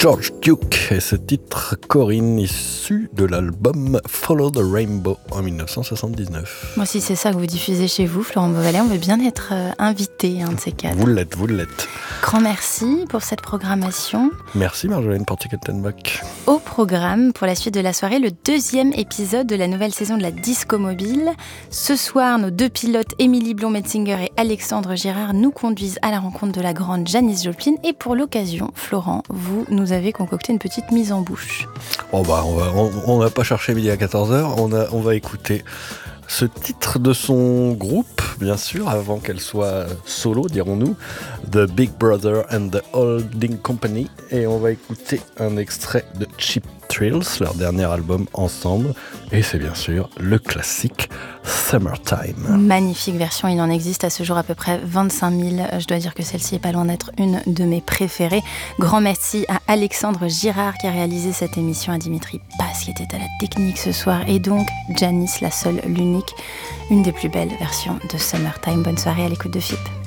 George Duke et ce titre Corinne issu de l'album Follow the Rainbow en 1979. Moi, si c'est ça que vous diffusez chez vous, Florent Beauvalet, on veut bien être invité, un de ces quatre. Vous l'êtes. Grand merci pour cette programmation. Merci Marjolaine Portier-Kaltenbach. Au programme, pour la suite de la soirée, le 2e épisode de la nouvelle saison de la Disco Mobile. Ce soir, nos 2 pilotes, Émilie Blond-Metzinger et Alexandre Girard, nous conduisent à la rencontre de la grande Janis Joplin. Et pour l'occasion, Florent, vous nous avez concocté une petite mise en bouche. On n'a pas cherché midi à 14h, on va écouter ce titre de son groupe, bien sûr, avant qu'elle soit solo, dirons-nous, The Big Brother and the Holding Company. Et on va écouter un extrait de Cheap Thrills, leur dernier album ensemble. Et c'est bien sûr le classique Summertime. Magnifique version, il en existe à ce jour à peu près 25 000. Je dois dire que celle-ci est pas loin d'être une de mes préférées. Grand merci à Alexandre Girard qui a réalisé cette émission, à Dimitri Paz qui était à la technique ce soir, et donc Janis, la seule, l'unique, une des plus belles versions de Summertime. Bonne soirée à l'écoute de FIP.